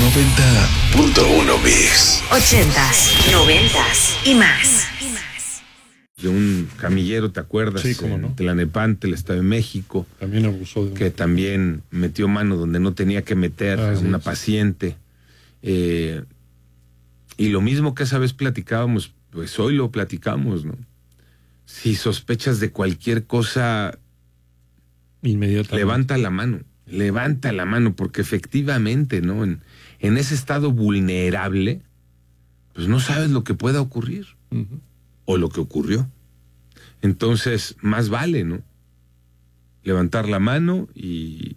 90.1 Mix. 80s, 90s y más. De un camillero, ¿te acuerdas? Sí, cómo no. En Tlalnepantla, el Estado de México. También abusó de que también metió mano donde no tenía que meter a una paciente. Y lo mismo que esa vez platicábamos, pues hoy lo platicamos, ¿no? Si sospechas de cualquier cosa, inmediatamente levanta la mano, porque efectivamente, ¿no? En ese estado vulnerable, pues no sabes lo que pueda ocurrir. Uh-huh. O lo que ocurrió. Entonces, más vale, ¿no? Levantar la mano y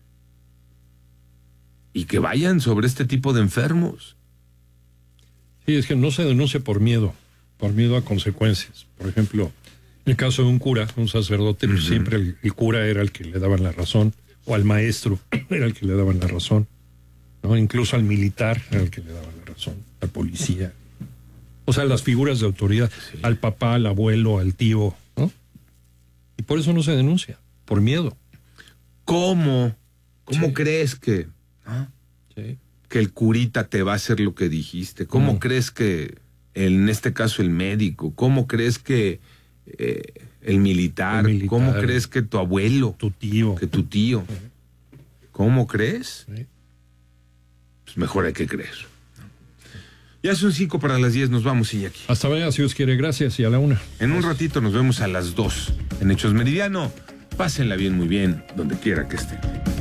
que vayan sobre este tipo de enfermos. Sí, es que no se denuncia por miedo a consecuencias. Por ejemplo, en el caso de un cura, un sacerdote, pues siempre el cura era el que le daban la razón, o al maestro era el que le daban la razón, ¿no? Incluso al militar era el que le daban la razón, al policía. O sea, las figuras de autoridad, sí. Al papá, al abuelo, al tío, ¿no? Y por eso no se denuncia, por miedo. ¿Cómo crees que, ¿no? Sí. que el curita te va a hacer lo que dijiste? ¿Cómo crees que, en este caso, el médico? ¿Cómo crees que el militar? ¿Cómo crees que tu abuelo? Tu tío. Que tu tío. Sí. ¿Cómo crees? Sí. Pues mejor hay que creer. Ya son 5 para las 10, nos vamos, Iñaki. Hasta mañana, si Dios quiere, gracias, y a la 1. En un ratito nos vemos a las 2 en Hechos Meridiano. Pásenla bien, muy bien, donde quiera que estén.